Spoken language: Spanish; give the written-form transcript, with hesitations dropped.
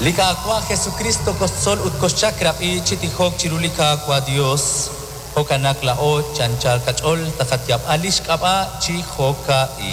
Lika kwa Jesucristo kosol utkos chakrap I chitihok chirulika kwa Dios. Hokanak lao chanchal kachol takatyap alish kapa chi hoka I.